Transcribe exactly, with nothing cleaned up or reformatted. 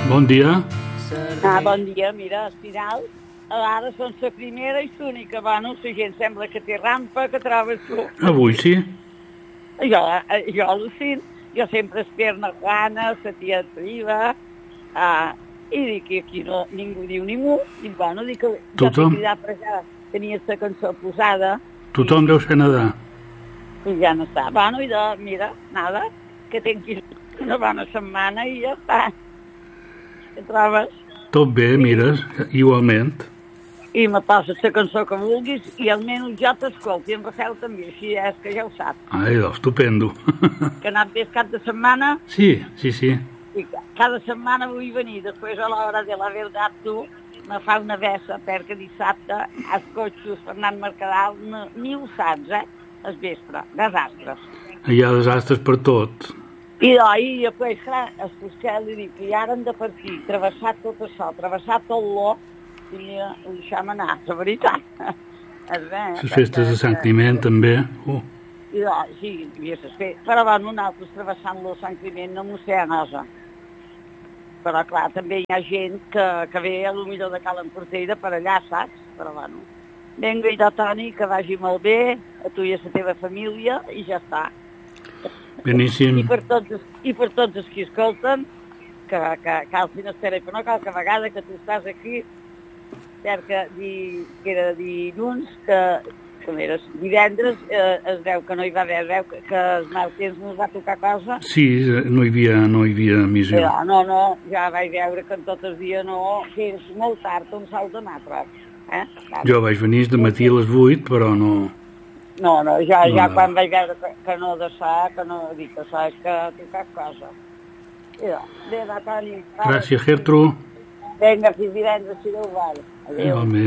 Bon dia. Ah, bon dia, mira, al final, ara són la primera i l'única. Bueno, la gent sembla que té rampa, que trobes tu. Avui sí? Jo, jo al·lucino, jo sempre espero la Juana, la tia Triva, ah, i dic que aquí no, ningú diu ningú, i bueno, dic que jo Tothom? t'he cridat per allà, tenia la cançó posada. Tothom deu ser nedar. I ja no està. Bueno, i de, mira, nada, que tinguis una bona setmana i ja està. Què trobes? Tot bé, mires, igualment. I me passes la cançó que vulguis i almenys jo t'escolto, i en Rafael també, així és que ja ho sap. Ai, estupendo. Que ha anat bé cap de setmana Sí, sí, sí. i cada setmana vull venir. Després a l'hora de la veritat tu me fa una vessa perquè dissabte els cotxos Fernand Mercadal no, ni ho saps, eh? El vespre, desastres. Hi ha desastres per tot. I doncs, després, clar, el Fusquet li dic que ja han de partir, travessar tot això, travessar tot l'O, i ho deixem anar, la veritat. Les festes de Sant Climent, també. Uh. I doncs, sí, hi havia les festes. Però bueno, nosaltres travessant-lo Sant Climent no m'ho sé a nosa. Però clar, també hi ha gent que, que ve a lo millor de Cal Emporter i de per allà, saps? Però bueno, vinga, i de Toni, que vagi molt bé, a tu i a la teva família, i ja està. Beníssim. I per tots, i per tots els que escolten, que, que cal finestera, però no cal que a vegada que tu estàs aquí, cerca di, que era dilluns, que, que era divendres, eh, es veu que no hi va haver, es veu que, que el mal temps no us va tocar cosa. Sí, no hi havia, no hi havia missió. Però no, no, ja vaig veure que en tot el dia no, que és molt tard, un salt de matre. Eh? Jo vaig venir de matí a les vuit, però no... No, no, ja, No, ja no. quan vaig veure que, que no de sa, que no dic que sa, és que té cap cosa. I doncs, bé, va, Toni. Gràcies, Gertrude. Vinga, fins divendres, si Déu vol. Adéu. Igualment.